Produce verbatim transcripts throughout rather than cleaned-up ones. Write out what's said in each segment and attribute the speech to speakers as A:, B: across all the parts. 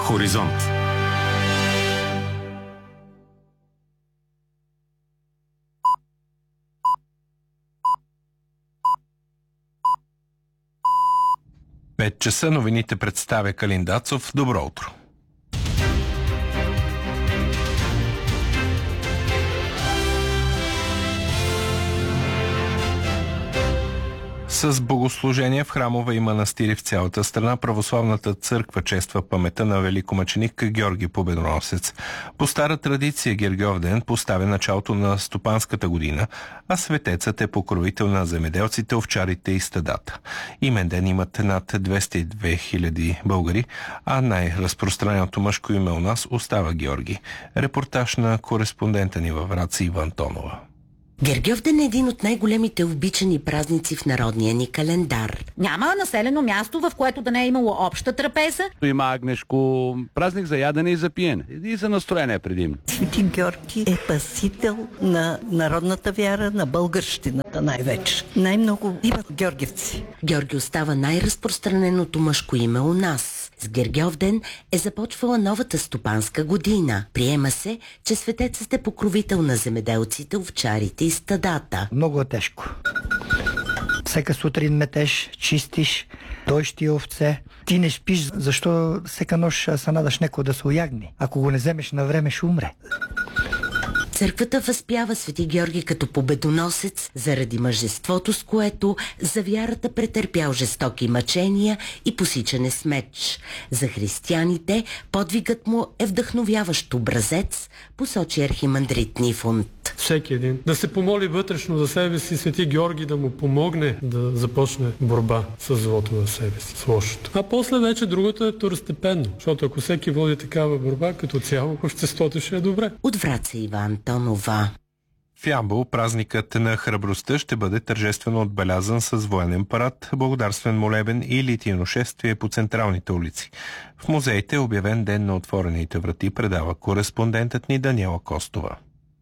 A: Хоризонт. Пет часа новините представя Калин Дацов. Добро утро. С богослужения в храмове и манастири в цялата страна православната църква чества паметта на великомъченик Георги Победоносец. По стара традиция Гергьовден поставя началото на стопанската година, а светецът е покровител на земеделците, овчарите и стадата. Имен ден имат над двеста и две хиляди българи, а най-разпространеното мъжко име у нас остава Георги. Репортаж на кореспондента ни във Враца Иван Тонова.
B: Гергьовден е един от най-големите обичани празници в народния ни календар.
C: Няма населено място, в което да не е имало обща трапеза.
D: Има агнешко празник за ядене и за пиене. И за настроение предимно.
E: Свети Георги е пасител на народната вяра, на българщината най-вече. Най-много имат георгиевци.
B: Георги остава най-разпространеното мъжко име у нас. С Гергьовден е започвала новата стопанска година. Приема се, че светецът е покровител на земеделците, овчарите и стадата.
F: Много е тежко. Всека сутрин метеш, чистиш, доиш ти овце. Ти не спиш, защо всека нощ се надаш некой да се оягни. Ако го не вземеш на време, ще умре.
B: Църквата възпява Свети Георги като победоносец заради мъжеството, с което за вярата претърпял жестоки мъчения и посичане с меч. За християните подвигът му е вдъхновяващ образец, посочи архимандрит Нифонт.
G: Всеки един да се помоли вътрешно за себе си, Свети Георги да му помогне да започне борба с злото в себе си, с лошото. А после вече другото е второстепенно, защото ако всеки води такава борба, като цяло обществото ще е добре.
B: От Враца Иван Тонова.
A: В Ямбол празникът на храбростта ще бъде тържествено отбелязан с военен парад, благодарствен молебен и литийно шествие по централните улици. В музеите е обявен ден на отворените врати, предава кореспондентът ни Даниела Костова.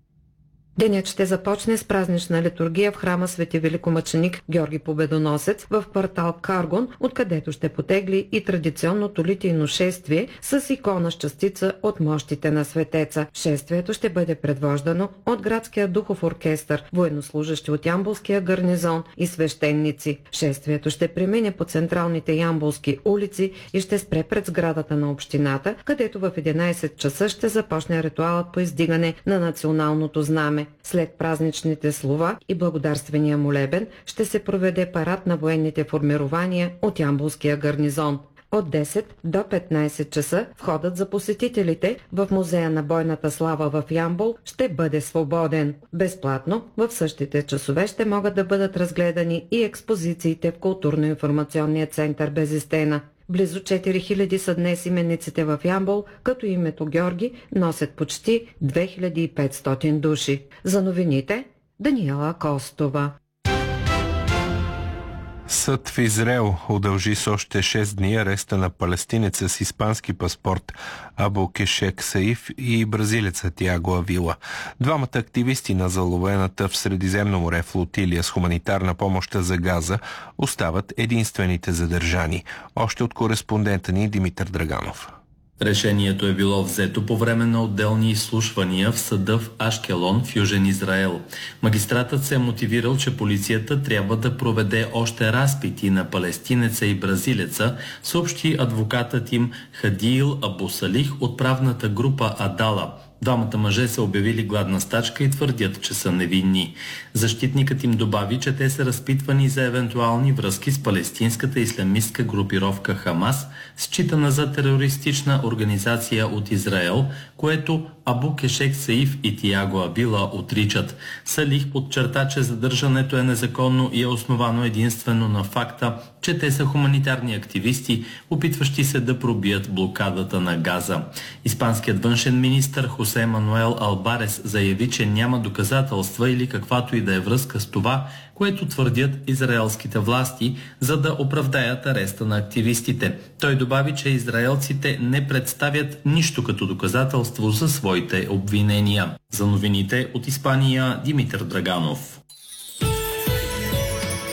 H: Денят ще започне с празнична литургия в храма Свети Великомъченик Георги Победоносец в квартал Каргон, откъдето ще потегли и традиционното литийно шествие с икона с частица от мощите на светеца. Шествието ще бъде предвождано от градския духов оркестър, военнослужащи от Ямболския гарнизон и свещеници. Шествието ще премине по централните ямболски улици и ще спре пред сградата на общината, където в единайсет часа ще започне ритуалът по издигане на националното знаме. След празничните слова и благодарствения молебен ще се проведе парад на военните формирования от Ямболския гарнизон. От десет до петнайсет часа входът за посетителите в Музея на бойната слава в Ямбол ще бъде свободен. Безплатно в същите часове ще могат да бъдат разгледани и експозициите в културно-информационния център Безестена. Близо четири хиляди са днес имениците в Ямбол, като името Георги носят почти две хиляди и петстотин души. За новините Даниела Костова.
A: Съд в Израел удължи с още шест дни ареста на палестинеца с испански паспорт Абу Кешек Саиф и бразилеца Тиаго Авила. Двамата активисти на заловената в Средиземно море флотилия с хуманитарна помощ за Газа остават единствените задържани. Още от кореспондента ни Димитър Драганов.
I: Решението е било взето по време на отделни изслушвания в съда в Ашкелон в Южен Израел. Магистратът се е мотивирал, че полицията трябва да проведе още разпити на палестинеца и бразилеца, съобщи адвокатът им Хадиил Абусалих от правната група Адала. Двамата мъже са обявили гладна стачка и твърдят, че са невинни. Защитникът им добави, че те са разпитвани за евентуални връзки с палестинската ислямистка групировка Хамас, считана за терористична организация от Израел, което Абу Кешек Саиф и Тиаго Авила отричат. Салих подчерта, че задържането е незаконно и е основано единствено на факта, че те са хуманитарни активисти, опитващи се да пробият блокадата на Газа. Испанският външен министър Хосе Мануел Албарес заяви, че няма доказателства или каквато и да е връзка с това, което твърдят израелските власти, за да оправдаят ареста на активистите. Той добави, че израелците не представят нищо като доказателство за своите обвинения. За новините от Испания Димитър Драганов.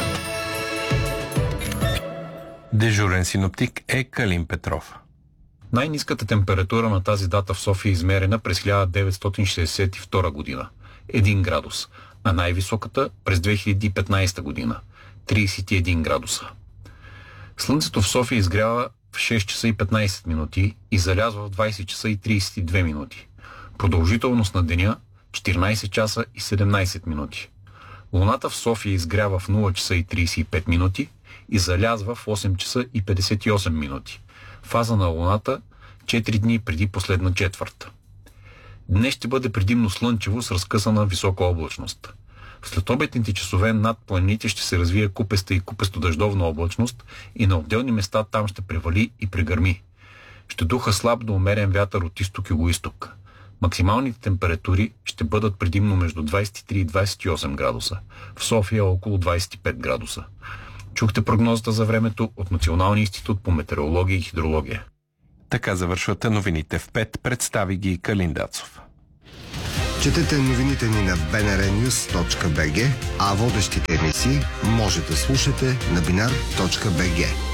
A: Дежурен синоптик е Калин Петров.
J: Най-ниската температура на тази дата в София е измерена през хиляда деветстотин шейсет и втора година – един градус, а най-високата през две хиляди и петнадесета година – тридесет и един градуса. Слънцето в София изгрява в шест часа и петнадесет минути и залязва в двадесет часа и тридесет и две минути. Продължителност на деня – четиринадесет часа и седемнадесет минути. Луната в София изгрява в нула часа и тридесет и пет минути и залязва в осем часа и петдесет и осем минути. Фаза на Луната четири дни преди последна четвърт. Днес ще бъде предимно слънчево с разкъсана висока облачност. В следобедните часове над планините ще се развие купеста и купесто-дъждовна облачност и на отделни места там ще превали и прегърми. Ще духа слаб до умерен вятър от изток-югоизток. Максималните температури ще бъдат предимно между двадесет и три и двадесет и осем градуса. В София около двадесет и пет градуса. Чухте прогнозата за времето от Националния институт по метеорология и хидрология.
A: Така завършвате новините в пет. Представи ги Калин Дацов.
K: Четете новините ни на би ен ар нюс точка би джи, а водещите емисии може да слушате на бинар точка би джи.